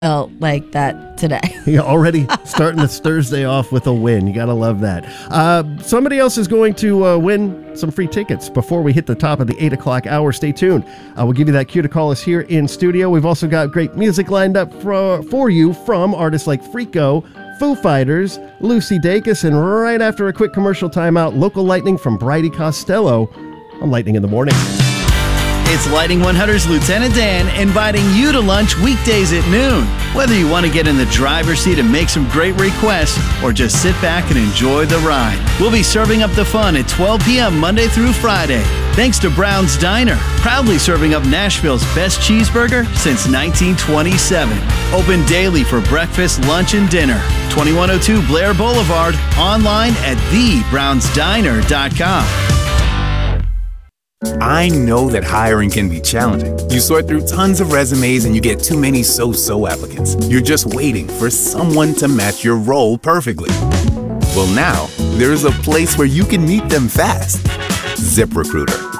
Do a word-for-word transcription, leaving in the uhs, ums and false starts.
felt like that today. You're already starting this Thursday off with a win. You got to love that. Uh, somebody else is going to uh, win some free tickets before we hit the top of the eight o'clock hour. Stay tuned. Uh, we'll give you that cue to call us here in studio. We've also got great music lined up for, for you from artists like Freako, Foo Fighters, Lucy Dacus, and right after a quick commercial timeout, Local Lightning from Bridie Costello on Lightning in the Morning. It's Lightning one hundred's Lieutenant Dan inviting you to lunch weekdays at noon. Whether you want to get in the driver's seat and make some great requests or just sit back and enjoy the ride, we'll be serving up the fun at twelve p.m. Monday through Friday. Thanks to Brown's Diner, proudly serving up Nashville's best cheeseburger since nineteen twenty-seven. Open daily for breakfast, lunch, and dinner. twenty-one oh two Blair Boulevard, online at the browns diner dot com. I know that hiring can be challenging. You sort through tons of resumes and you get too many so-so applicants. You're just waiting for someone to match your role perfectly. Well, now, there's a place where you can meet them fast. ZipRecruiter.